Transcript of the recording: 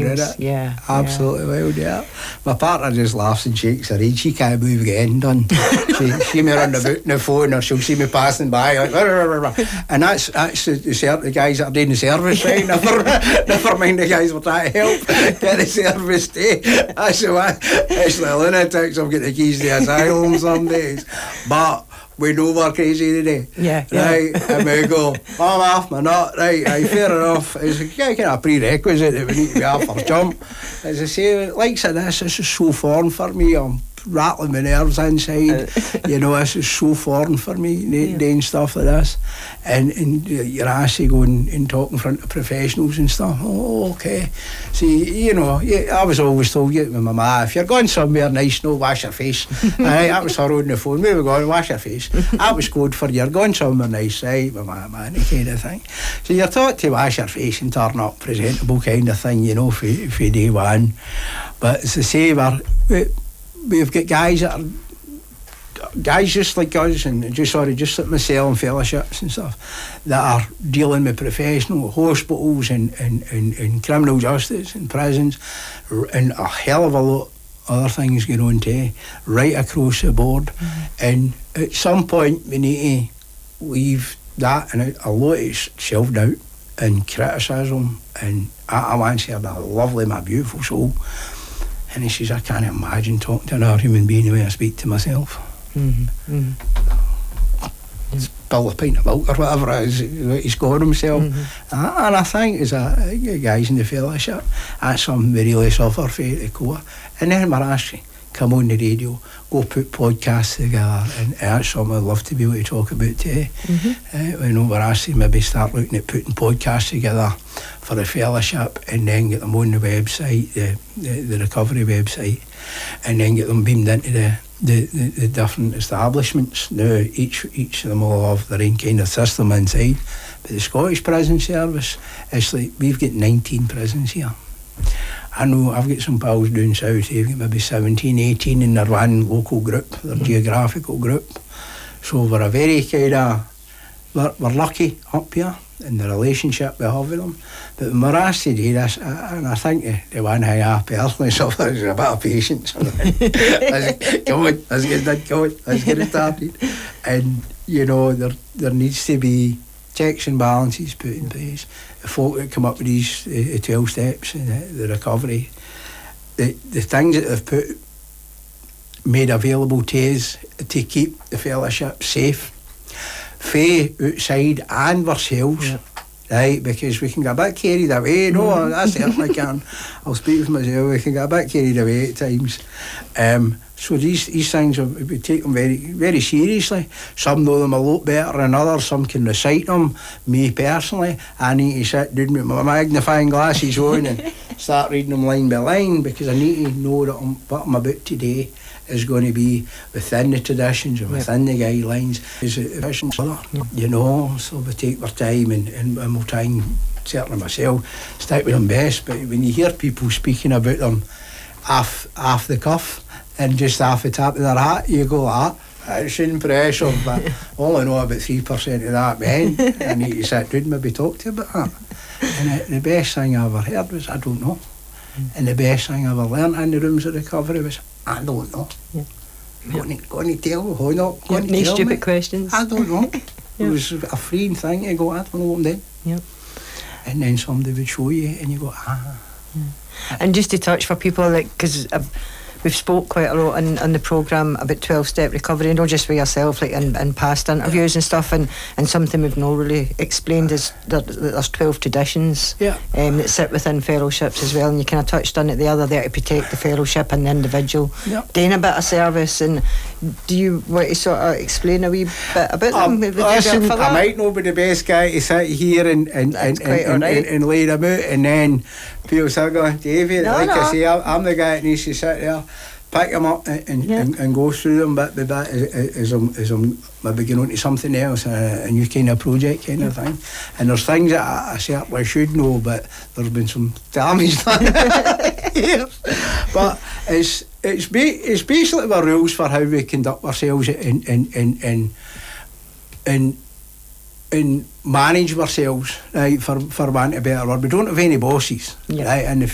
isn't it? Yeah. Absolutely wild, yeah. My partner just laughs and shakes her head. She can't believe getting done. she may run about on the phone, or she'll see me passing by like, and that's the guys that are doing the service, right? Never mind the guys we're trying to help get the service day. That's the one. It's the lunatics. I've got the keys to the asylum some days, but we know we're crazy today. Yeah. Right, and we go, I'm off my nut, right, fair enough. It's a kind of prerequisite that we need to be off our jump. As I say, like I this is so foreign for me. I'm rattling my nerves inside. This is so foreign for me, doing stuff like this. And you're actually going and talking in front of professionals and stuff. Oh, okay. See, I was always told with my ma, if you're going somewhere nice, wash your face. Right, that was her on the phone. Where we going? Wash your face. That was code for you're going somewhere nice, right? My ma, that kind of thing. So you're taught to wash your face and turn up presentable kind of thing, for day one. But as I say, we've got guys that are guys just like us, and just like myself and fellowships and stuff, that are dealing with professional hospitals and criminal justice and prisons and a hell of a lot of other things going on too, right across the board. And at some point we need to leave that, and a lot is self-doubt and criticism. And I once heard a lovely, my beautiful soul, and he says, I can't imagine talking to another human being the way I speak to myself. Spill a pint of milk or whatever it is he's got himself. And I think as a guys in the fellowship, that's something we really suffer for at the core. And then we're asking, come on the radio, go put podcasts together, and that's something I'd love to be able to talk about today. We're asking maybe start looking at putting podcasts together for the fellowship, and then get them on the website, the recovery website, and then get them beamed into the different establishments. Now each of them all have their own kind of system inside, but the Scottish Prison Service, it's like we've got 19 prisons here. I know I've got some pals down south, they've got maybe 17, 18 in their one local group, their geographical group. So we're a very kind of, we're lucky up here in the relationship we have with them. But when we're asked to do this, and I think the one thing I personally suffer is a bit of patience. Come on, let's get that going, let's get it started. And there needs to be checks and balances put in place. The folk that come up with these 12 steps and the recovery, the things that they've made available to us to keep the fellowship safe, fae outside and ourselves, right? Because we can get a bit carried away. No, I certainly can. I'll speak for myself. We can get a bit carried away at times. So these things we take them very, very seriously. Some know them a lot better than others. Some can recite them. Me personally, I need to sit down with my magnifying glasses on and start reading them line by line, because I need to know that what I'm about today is going to be within the traditions and within the guidelines. Is it efficient? So we take our time and we'll try and, certainly myself, stick with them best. But when you hear people speaking about them off the cuff and just off the top of their hat, you go, it's impressive, but all I know about 3% of that men. I need to sit down and maybe talk to you about that. And the best thing I ever heard was, I don't know. And the best thing I ever learnt in the rooms of recovery was, I don't know. Going to tell me, hold up. No stupid questions. I don't know. It was a freeing thing to go, I don't know what I'm doing. And then somebody would show you and you go, And just to touch for people, because we've spoke quite a lot on the programme about 12-step recovery, not just for yourself, like in past interviews and stuff, and something we've not really explained is that there's 12 traditions that sit within fellowships as well, and you kind of touched on it the other there, to protect the fellowship and the individual, doing a bit of service. And do you want to sort of explain a wee bit about them? Listen, I might not be the best guy to sit here and lay them out, and then people start going, David, I say, I'm the guy that needs to sit there, pick them up and go through them bit by bit as I'm maybe going on to something else, a new kind of project kind of thing. And there's things that I certainly should know, but there's been some damage done here. But it's basically the rules for how we conduct ourselves and manage ourselves, right, for want of a better word. We don't have any bosses, right, in